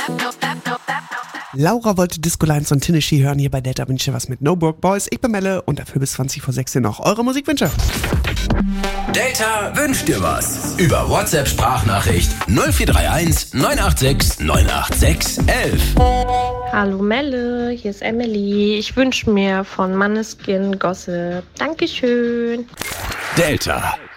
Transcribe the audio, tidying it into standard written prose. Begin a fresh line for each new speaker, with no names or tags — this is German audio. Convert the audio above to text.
Laura wollte Disco Lines und Tennessee hören hier bei Delta Wünsche was mit No Broke Boys. Ich bin Melle und dafür bis 20 vor 6 noch eure Musikwünsche.
Delta wünscht dir was. Über WhatsApp-Sprachnachricht 0431 986 986 11.
Hallo Melle, hier ist Emily. Ich wünsche mir von Måneskin Gossip. Dankeschön.
Delta.